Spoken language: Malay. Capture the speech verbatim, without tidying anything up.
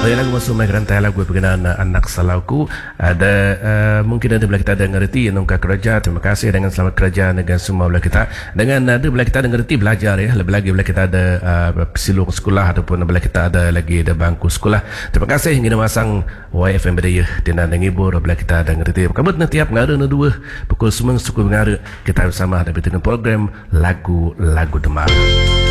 Oleh lagu masuk mai gerantai lagu berkenaan uh, anak salauku ada uh, mungkin ada bila kita ada ngerti nungka kerja. Terima kasih dengan selamat kerja dengan semua bila kita dengan ada bila kita ada ngerti belajar ya, lebih lagi bila kita ada uh, silung sekolah ataupun bila kita ada lagi ada bangku sekolah. Terima kasih hingga masang Y F M Bedaya dan ngibur bila kita ada ngerti. Kamu nanti tiap ngada na dua pukul sembilan suku ngada kita bersama ada dengan program lagu-lagu Demam.